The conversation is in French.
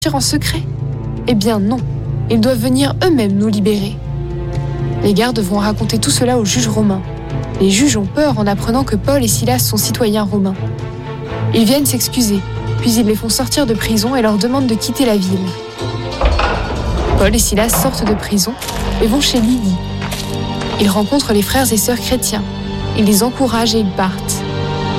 en secret ? Eh bien non, ils doivent venir eux-mêmes nous libérer. Les gardes vont raconter tout cela aux juges romains. Les juges ont peur en apprenant que Paul et Silas sont citoyens romains. Ils viennent s'excuser, puis ils les font sortir de prison et leur demandent de quitter la ville. Paul et Silas sortent de prison et vont chez Lydie. Ils rencontrent les frères et sœurs chrétiens. Ils les encouragent et ils partent.